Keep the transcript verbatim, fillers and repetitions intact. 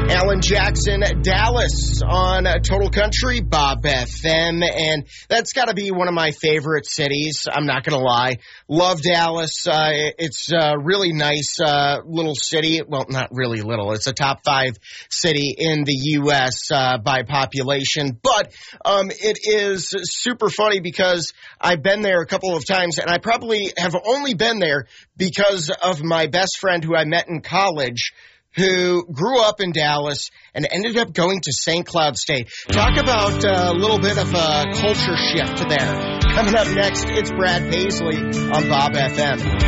Alan Jackson, Dallas on Total Country, Bob F M, and that's got to be one of my favorite cities. I'm not going to lie. Love Dallas. Uh, it's a really nice uh, little city. Well, not really little. It's a top five city in the U S uh, by population, but um, it is super funny because I've been there a couple of times, and I probably have only been there because of my best friend who I met in college, who grew up in Dallas and ended up going to Saint Cloud State. Talk about a little bit of a culture shift there. Coming up next, it's Brad Paisley on Bob F M.